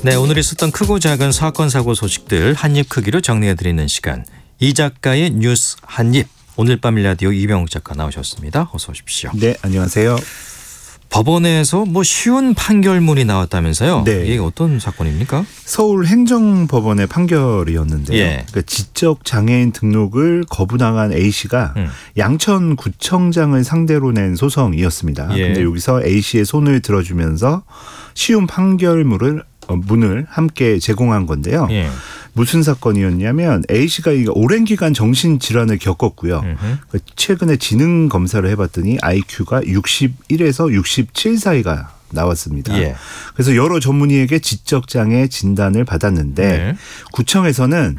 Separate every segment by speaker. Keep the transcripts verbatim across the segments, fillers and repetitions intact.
Speaker 1: 네, 오늘 있었던 크고 작은 사건 사고 소식들 한입 크기로 정리해드리는 시간. 이 작가의 뉴스 한입. 오늘 밤 라디오 이병욱 작가 나오셨습니다. 어서 오십시오.
Speaker 2: 네, 안녕하세요.
Speaker 1: 법원에서 뭐 쉬운 판결문이 나왔다면서요?
Speaker 2: 네.
Speaker 1: 이게 어떤 사건입니까?
Speaker 2: 서울 행정법원의 판결이었는데요.
Speaker 1: 예.
Speaker 2: 그러니까 지적 장애인 등록을 거부당한 A 씨가
Speaker 1: 음.
Speaker 2: 양천구청장을 상대로 낸 소송이었습니다.
Speaker 1: 예.
Speaker 2: 그런데 여기서 A 씨의 손을 들어주면서 쉬운 판결문을 어, 문을 함께 제공한 건데요.
Speaker 1: 예.
Speaker 2: 무슨 사건이었냐면 A 씨가 오랜 기간 정신질환을 겪었고요.
Speaker 1: 음흠.
Speaker 2: 최근에 지능 검사를 해봤더니 아이큐가 육십일에서 육십칠 사이가 나왔습니다.
Speaker 1: 예.
Speaker 2: 그래서 여러 전문의에게 지적장애 진단을 받았는데
Speaker 1: 네.
Speaker 2: 구청에서는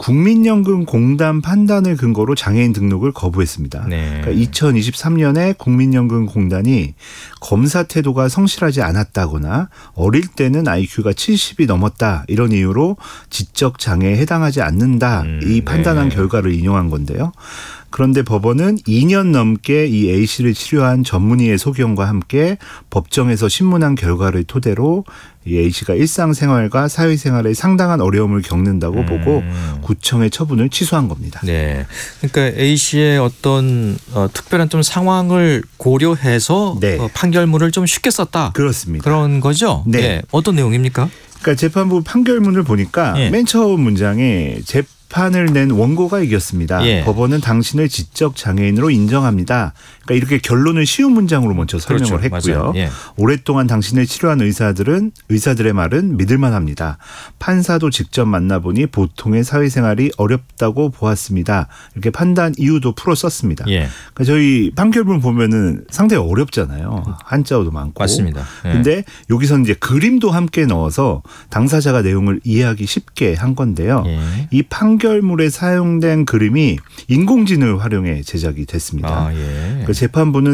Speaker 2: 국민연금공단 판단을 근거로 장애인 등록을 거부했습니다.
Speaker 1: 네.
Speaker 2: 그러니까 이천이십삼 년에 국민연금공단이 검사 태도가 성실하지 않았다거나 어릴 때는 아이큐가 칠십이 넘었다 이런 이유로 지적장애에 해당하지 않는다
Speaker 1: 음,
Speaker 2: 이 판단한
Speaker 1: 네.
Speaker 2: 결과를 인용한 건데요. 그런데 법원은 이 년 넘게 이 A 씨를 치료한 전문의의 소견과 함께 법정에서 신문한 결과를 토대로 이 A 씨가 일상생활과 사회생활에 상당한 어려움을 겪는다고
Speaker 1: 음.
Speaker 2: 보고 구청의 처분을 취소한 겁니다.
Speaker 1: 네, 그러니까 A 씨의 어떤 어, 특별한 좀 상황을 고려해서
Speaker 2: 네.
Speaker 1: 어, 판결문을 좀 쉽게 썼다.
Speaker 2: 그렇습니다.
Speaker 1: 그런 거죠?
Speaker 2: 네.
Speaker 1: 네. 어떤 내용입니까?
Speaker 2: 그러니까 재판부 판결문을 보니까
Speaker 1: 예.
Speaker 2: 맨 처음 문장에 재판을 낸 원고가 이겼습니다.
Speaker 1: 예.
Speaker 2: 법원은 당신을 지적 장애인으로 인정합니다. 그러니까 이렇게 결론을 쉬운 문장으로 먼저 설명을
Speaker 1: 그렇죠.
Speaker 2: 했고요.
Speaker 1: 맞아요. 예.
Speaker 2: 오랫동안 당신을 치료한 의사들은 의사들의 말은 믿을만합니다. 판사도 직접 만나보니 보통의 사회생활이 어렵다고 보았습니다. 이렇게 판단 이유도 풀어 썼습니다.
Speaker 1: 예.
Speaker 2: 그러니까 저희 판결문 보면은 상당히 어렵잖아요. 한자어도 많고.
Speaker 1: 맞습니다. 예.
Speaker 2: 근데 여기서는 이제 그림도 함께 넣어서 당사자가 내용을 이해하기 쉽게 한 건데요.
Speaker 1: 예.
Speaker 2: 이 판결문에 사용된 그림이 인공지능을 활용해 제작이 됐습니다.
Speaker 1: 아, 예.
Speaker 2: 그 재판부는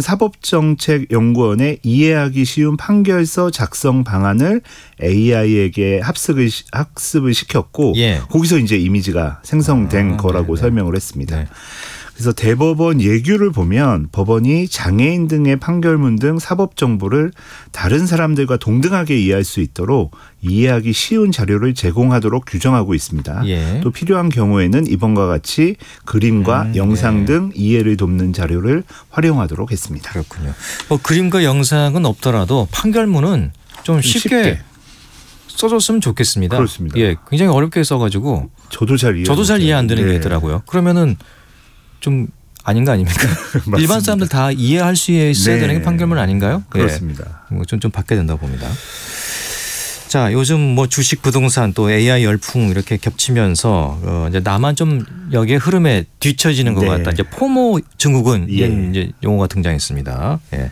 Speaker 2: 사법정책연구원에 이해하기 쉬운 판결서 작성 방안을 에이아이에게 합습을, 학습을 시켰고
Speaker 1: 예.
Speaker 2: 거기서 이제 이미지가 생성된
Speaker 1: 아,
Speaker 2: 거라고
Speaker 1: 네네.
Speaker 2: 설명을 했습니다.
Speaker 1: 네.
Speaker 2: 그래서 대법원 예규를 보면 법원이 장애인 등의 판결문 등 사법 정보를 다른 사람들과 동등하게 이해할 수 있도록 이해하기 쉬운 자료를 제공하도록 규정하고 있습니다.
Speaker 1: 예.
Speaker 2: 또 필요한 경우에는 이번과 같이 그림과
Speaker 1: 음,
Speaker 2: 영상
Speaker 1: 네.
Speaker 2: 등 이해를 돕는 자료를 활용하도록 했습니다.
Speaker 1: 그렇군요. 뭐 그림과 영상은 없더라도 판결문은 좀 쉽게,
Speaker 2: 쉽게.
Speaker 1: 써줬으면 좋겠습니다.
Speaker 2: 그렇습니다.
Speaker 1: 예, 굉장히 어렵게 써가지고
Speaker 2: 저도 잘 이해.
Speaker 1: 저도 잘 이해 안 되는
Speaker 2: 네.
Speaker 1: 게 있더라고요. 그러면은 좀 아닌 거 아닙니까? 일반 사람들 다 이해할 수 있어야
Speaker 2: 네.
Speaker 1: 되는 게 판결문 아닌가요?
Speaker 2: 그렇습니다.
Speaker 1: 예. 좀, 좀 바뀌어야 된다고 봅니다. 자, 요즘 뭐 주식, 부동산 또 에이아이 열풍 이렇게 겹치면서 어 이제 나만 좀 여기에 흐름에 뒤처지는 것
Speaker 2: 네.
Speaker 1: 같다. 이제 포모 증후군
Speaker 2: 예.
Speaker 1: 이런 이제 용어가 등장했습니다. 예.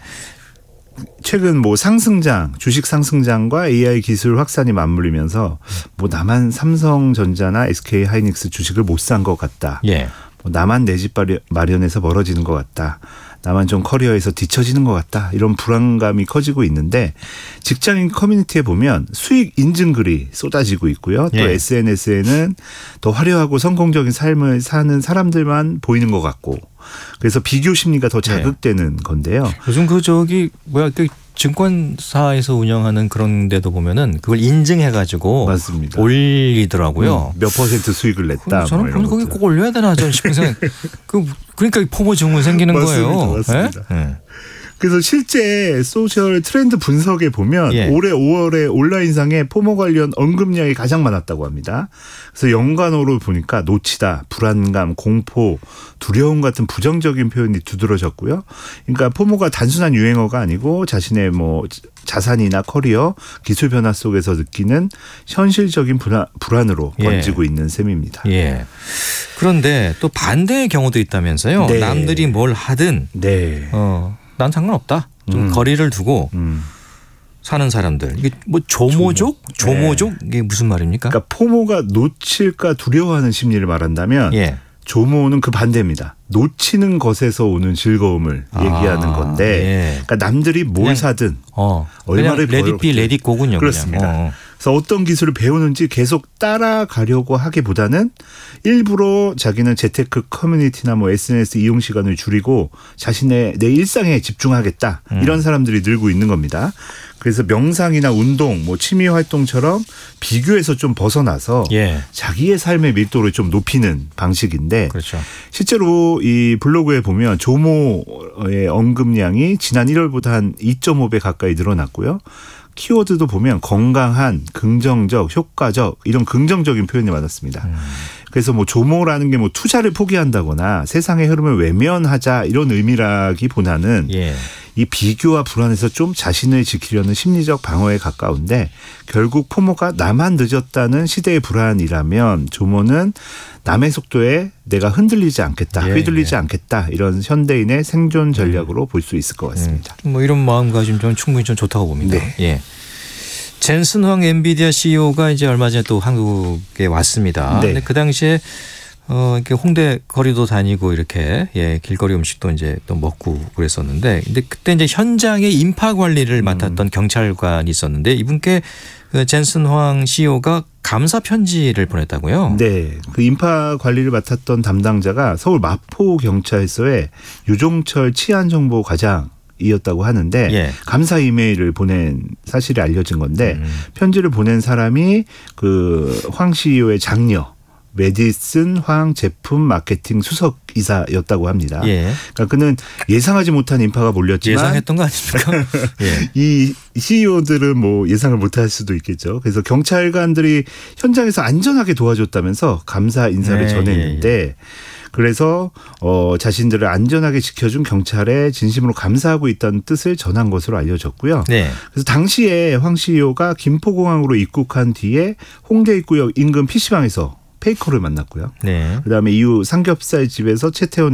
Speaker 2: 최근 뭐 상승장, 주식 상승장과 에이아이 기술 확산이 맞물리면서 뭐 나만 삼성전자나 에스케이 하이닉스 주식을 못 산 것 같다.
Speaker 1: 예.
Speaker 2: 뭐 나만 내 집 마련해서 멀어지는 것 같다. 나만 좀 커리어에서 뒤처지는 것 같다. 이런 불안감이 커지고 있는데 직장인 커뮤니티에 보면 수익 인증글이 쏟아지고 있고요. 또
Speaker 1: 예.
Speaker 2: 에스엔에스에는 더 화려하고 성공적인 삶을 사는 사람들만 보이는 것 같고 그래서 비교 심리가 더 자극되는
Speaker 1: 예.
Speaker 2: 건데요.
Speaker 1: 요즘 그 저기 뭐야 그 증권사에서 운영하는 그런 데도 보면은 그걸 인증해 가지고
Speaker 2: 맞습니다.
Speaker 1: 올리더라고요.
Speaker 2: 음, 몇 퍼센트 수익을 냈다.
Speaker 1: 저는
Speaker 2: 뭐 이런
Speaker 1: 거기
Speaker 2: 것들.
Speaker 1: 꼭 올려야 되나 저는 싶은 생각. 그 그러니까 포모 증후군 생기는
Speaker 2: 맞습니다.
Speaker 1: 거예요.
Speaker 2: 맞습니다.
Speaker 1: 예? 예.
Speaker 2: 그래서 실제 소셜 트렌드 분석에 보면
Speaker 1: 예.
Speaker 2: 올해 오월에 온라인상에 포모 관련 언급량이 가장 많았다고 합니다. 그래서 연관어로 보니까 놓치다, 불안감, 공포, 두려움 같은 부정적인 표현이 두드러졌고요. 그러니까 포모가 단순한 유행어가 아니고 자신의 뭐 자산이나 커리어, 기술 변화 속에서 느끼는 현실적인 불안, 불안으로
Speaker 1: 예.
Speaker 2: 번지고 있는 셈입니다.
Speaker 1: 예. 그런데 또 반대의 경우도 있다면서요.
Speaker 2: 네.
Speaker 1: 남들이 뭘 하든
Speaker 2: 네.
Speaker 1: 어, 난 상관없다. 좀
Speaker 2: 음.
Speaker 1: 거리를 두고
Speaker 2: 음.
Speaker 1: 사는 사람들. 이게 뭐 조모족?
Speaker 2: 조모.
Speaker 1: 조모족? 이게 무슨 말입니까?
Speaker 2: 그러니까 포모가 놓칠까 두려워하는 심리를 말한다면
Speaker 1: 예.
Speaker 2: 조모는 그 반대입니다. 놓치는 것에서 오는 즐거움을
Speaker 1: 아,
Speaker 2: 얘기하는 건데
Speaker 1: 예.
Speaker 2: 그러니까 남들이 뭘
Speaker 1: 그냥,
Speaker 2: 사든
Speaker 1: 어,
Speaker 2: 얼마를
Speaker 1: 그냥 레디비
Speaker 2: 벌었든.
Speaker 1: 레디고군요.
Speaker 2: 그렇습니다.
Speaker 1: 그냥. 어.
Speaker 2: 그래서 어떤 기술을 배우는지 계속 따라가려고 하기보다는 일부러 자기는 재테크 커뮤니티나 뭐 에스엔에스 이용 시간을 줄이고 자신의 내 일상에 집중하겠다.
Speaker 1: 음.
Speaker 2: 이런 사람들이 늘고 있는 겁니다. 그래서 명상이나 운동, 뭐 취미 활동처럼 비교에서 좀 벗어나서
Speaker 1: 예.
Speaker 2: 자기의 삶의 밀도를 좀 높이는 방식인데
Speaker 1: 그렇죠.
Speaker 2: 실제로 이 블로그에 보면 조모의 언급량이 지난 일월보다 한 이 점 오 배 가까이 늘어났고요. 키워드도 보면 건강한, 긍정적, 효과적 이런 긍정적인 표현이 많았습니다.
Speaker 1: 음.
Speaker 2: 그래서 뭐 조모라는 게 뭐 투자를 포기한다거나 세상의 흐름을 외면하자 이런 의미라기보다는
Speaker 1: 예.
Speaker 2: 이 비교와 불안에서 좀 자신을 지키려는 심리적 방어에 가까운데 결국 포모가 나만 늦었다는 시대의 불안이라면 조모는 남의 속도에 내가 흔들리지 않겠다,
Speaker 1: 예,
Speaker 2: 휘둘리지
Speaker 1: 예.
Speaker 2: 않겠다 이런 현대인의 생존 전략으로 볼 수 있을 것 같습니다.
Speaker 1: 음, 뭐 이런 마음가짐 좀 충분히 좀 좋다고 봅니다.
Speaker 2: 네.
Speaker 1: 예. 젠슨 황 엔비디아 씨이오가 이제 얼마 전에 또 한국에 왔습니다.
Speaker 2: 네.
Speaker 1: 근데 그 당시에 어 이렇게 홍대 거리도 다니고 이렇게 예 길거리 음식도 이제 또 먹고 그랬었는데, 근데 그때 이제 현장의 인파 관리를 맡았던
Speaker 2: 음.
Speaker 1: 경찰관이 있었는데 이분께 그 젠슨 황 씨이오가 감사 편지를 보냈다고요?
Speaker 2: 네, 그 인파 관리를 맡았던 담당자가 서울 마포 경찰서의 유종철 치안정보 과장. 이었다고 하는데
Speaker 1: 예.
Speaker 2: 감사 이메일을 보낸 사실이 알려진 건데
Speaker 1: 음.
Speaker 2: 편지를 보낸 사람이 그 황 씨이오의 장녀 메디슨 황 제품 마케팅 수석 이사였다고 합니다.
Speaker 1: 예.
Speaker 2: 그러니까 그는 예상하지 못한 인파가 몰렸지만
Speaker 1: 예상했던 거 아닙니까? 예.
Speaker 2: 이 씨이오들은 뭐 예상을 못할 수도 있겠죠. 그래서 경찰관들이 현장에서 안전하게 도와줬다면서 감사 인사를
Speaker 1: 네,
Speaker 2: 전했는데
Speaker 1: 예, 예.
Speaker 2: 그래서 어, 자신들을 안전하게 지켜준 경찰에 진심으로 감사하고 있다는 뜻을 전한 것으로 알려졌고요.
Speaker 1: 네.
Speaker 2: 그래서 당시에 황 씨이오가 김포공항으로 입국한 뒤에 홍대 입구역 인근 피시방에서 페이커를 만났고요.
Speaker 1: 네.
Speaker 2: 그다음에 이후 삼겹살 집에서 최태원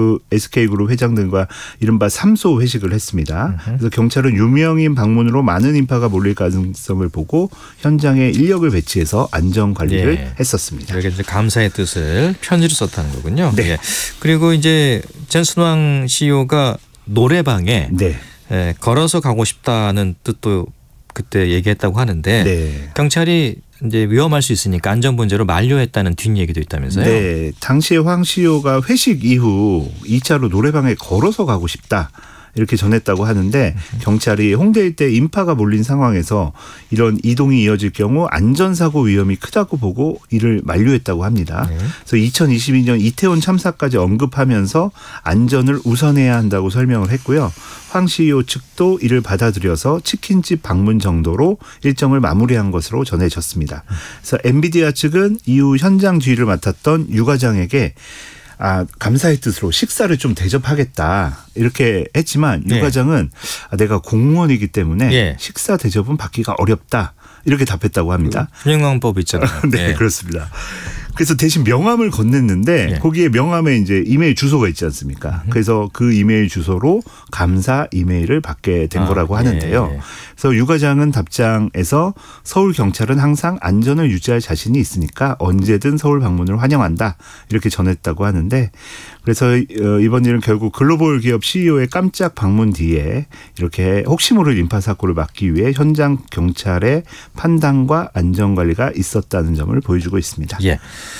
Speaker 2: 에스케이그룹 회장 등과 이른바 삼소 회식을 했습니다. 그래서 경찰은 유명인 방문으로 많은 인파가 몰릴 가능성을 보고 현장에 인력을 배치해서 안전 관리를
Speaker 1: 네.
Speaker 2: 했었습니다.
Speaker 1: 이렇게 이제 감사의 뜻을 편지로 썼다는 거군요.
Speaker 2: 네.
Speaker 1: 예. 그리고 이제 젠슨 황 씨이오가 노래방에
Speaker 2: 네.
Speaker 1: 예, 걸어서 가고 싶다는 뜻도 그때 얘기했다고 하는데
Speaker 2: 네.
Speaker 1: 경찰이 이제 위험할 수 있으니까 안전 문제로 만류했다는 뒷얘기도 있다면서요?
Speaker 2: 네. 당시에 황 씨이오가 회식 이후 이 차로 노래방에 걸어서 가고 싶다. 이렇게 전했다고 하는데 경찰이 홍대 일대 인파가 몰린 상황에서 이런 이동이 이어질 경우 안전사고 위험이 크다고 보고 이를 만류했다고 합니다.
Speaker 1: 네.
Speaker 2: 그래서 이천이십이 년 이태원 참사까지 언급하면서 안전을 우선해야 한다고 설명을 했고요. 황 씨이오 측도 이를 받아들여서 치킨집 방문 정도로 일정을 마무리한 것으로 전해졌습니다. 그래서 엔비디아 측은 이후 현장 지휘를 맡았던 유 과장에게 아, 감사의 뜻으로 식사를 좀 대접하겠다 이렇게 했지만
Speaker 1: 네.
Speaker 2: 유 과장은 아, 내가 공무원이기 때문에
Speaker 1: 예.
Speaker 2: 식사 대접은 받기가 어렵다 이렇게 답했다고 합니다.
Speaker 1: 분양왕법 있잖아요.
Speaker 2: 네,
Speaker 1: 예.
Speaker 2: 그렇습니다. 그래서 대신 명함을 건넸는데
Speaker 1: 예.
Speaker 2: 거기에 명함에 이제 이메일 주소가 있지 않습니까? 그래서 그 이메일 주소로 감사 이메일을 받게 된
Speaker 1: 아,
Speaker 2: 거라고 하는데요.
Speaker 1: 예.
Speaker 2: 그래서 유 과장은 답장에서 서울 경찰은 항상 안전을 유지할 자신이 있으니까 언제든 서울 방문을 환영한다 이렇게 전했다고 하는데 그래서 이번 일은 결국 글로벌 기업 씨이오의 깜짝 방문 뒤에 이렇게 혹시 모를 인파 사고를 막기 위해 현장 경찰의 판단과 안전 관리가 있었다는 점을 보여주고 있습니다.
Speaker 1: 예.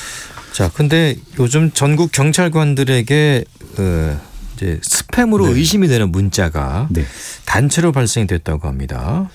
Speaker 1: 자, 근데 요즘 전국 경찰관들에게 어, 이제 스팸으로
Speaker 2: 네.
Speaker 1: 의심이 되는 문자가
Speaker 2: 네.
Speaker 1: 단체로 발생됐다고 합니다.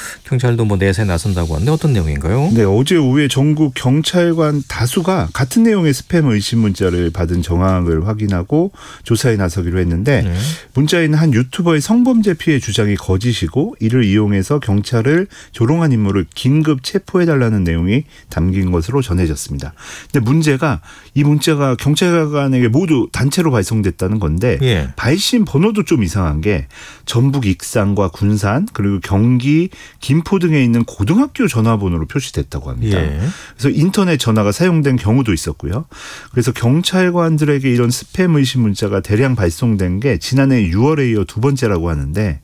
Speaker 1: 경찰도 뭐 내세 나선다고 하는데 어떤 내용인가요?
Speaker 2: 네, 어제 오후에 전국 경찰관 다수가 같은 내용의 스팸 의심 문자를 받은 정황을 확인하고 조사에 나서기로 했는데
Speaker 1: 네.
Speaker 2: 문자에는 한 유튜버의 성범죄 피해 주장이 거짓이고 이를 이용해서 경찰을 조롱한 인물을 긴급 체포해달라는 내용이 담긴 것으로 전해졌습니다. 근데 문제가 이 문자가 경찰관에게 모두 단체로 발송됐다는 건데
Speaker 1: 예.
Speaker 2: 발신 번호도 좀 이상한 게 전북 익산과 군산 그리고 경기 김포 등에 있는 고등학교 전화번호로 표시됐다고 합니다.
Speaker 1: 예.
Speaker 2: 그래서 인터넷 전화가 사용된 경우도 있었고요. 그래서 경찰관들에게 이런 스팸 의심 문자가 대량 발송된 게 지난해 유월에 이어 두 번째라고 하는데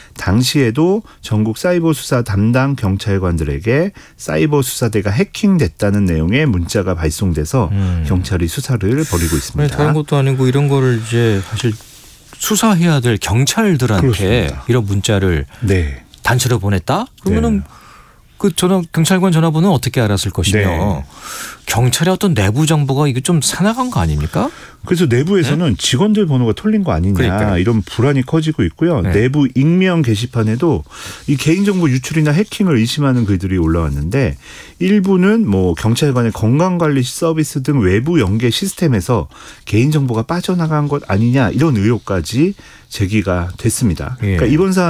Speaker 2: 당시에도 전국 사이버 수사 담당 경찰관들에게 사이버 수사대가 해킹됐다는 내용의 문자가 발송돼서
Speaker 1: 음.
Speaker 2: 경찰이 수사를 벌이고 있습니다.
Speaker 1: 다른 것도 아니고 이런 거를 이제 사실 수사해야 될 경찰들한테
Speaker 2: 그렇습니다.
Speaker 1: 이런 문자를
Speaker 2: 네.
Speaker 1: 단체로 보냈다? 그러면은
Speaker 2: 네.
Speaker 1: 그 전화 경찰관 전화번호는 어떻게 알았을 것이며
Speaker 2: 네.
Speaker 1: 경찰의 어떤 내부 정보가 이게 좀 사나간 거 아닙니까?
Speaker 2: 그래서 내부에서는 네? 직원들 번호가 털린 거 아니냐 그러니까요. 이런 불안이 커지고 있고요. 네. 내부 익명 게시판에도 이 개인정보 유출이나 해킹을 의심하는 글들이 올라왔는데 일부는 뭐 경찰관의 건강관리 서비스 등 외부 연계 시스템에서 개인정보가 빠져나간 것 아니냐 이런 의혹까지 제기가 됐습니다. 예. 그러니까 이번 사안